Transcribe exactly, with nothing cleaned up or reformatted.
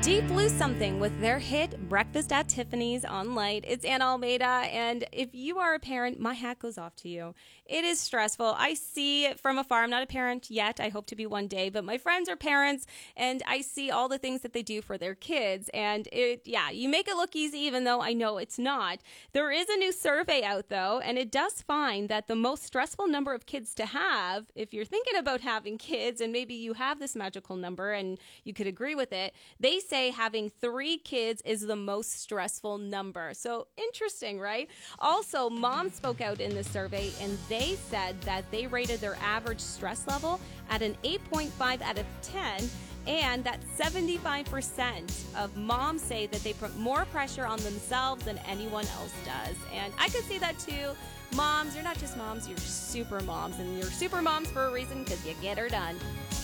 Deep Blue Something with their hit Breakfast at Tiffany's on Light. It's Anna Almeida, and if you are a parent, my hat goes off to you. It is stressful. I see it from afar. I'm not a parent yet. I hope to be one day, but my friends are parents, and I see all the things that they do for their kids, and it, yeah, you make it look easy, even though I know it's not. There is a new survey out, though, and it does find that the most stressful number of kids to have, if you're thinking about having kids, and maybe you have this magical number, and you could agree with it, they say having three kids is the most stressful number. So interesting, right? Also, moms spoke out in this survey and they said that they rated their average stress level at an eight point five out of ten, and that seventy-five percent of moms say that they put more pressure on themselves than anyone else does. And I could see that too. Moms, you're not just moms, you're super moms, and you're super moms for a reason because you get her done.